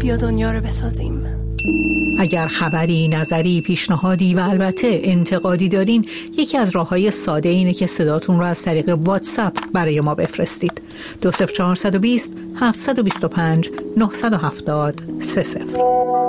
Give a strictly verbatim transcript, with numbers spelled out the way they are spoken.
بیا دنیا رو بسازیم. اگر خبری، نظری، پیشنهادی و البته انتقادی دارین، یکی از راه‌های ساده اینه که صداتون رو از طریق واتساپ برای ما بفرستید. دو صفر چهار دو صفر هفت دو پنج نه هفت صفر سه صفر.